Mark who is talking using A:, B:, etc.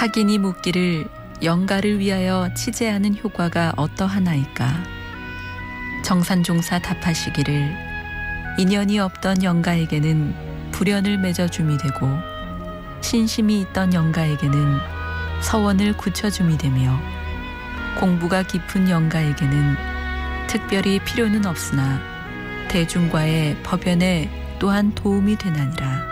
A: 학인이 묻기를 영가를 위하여 치재하는 효과가 어떠하나이까. 정산종사 답하시기를 인연이 없던 영가에게는 불연을 맺어줌이 되고 신심이 있던 영가에게는 서원을 굳혀줌이 되며 공부가 깊은 영가에게는 특별히 필요는 없으나 대중과의 법연에 또한 도움이 되나니라.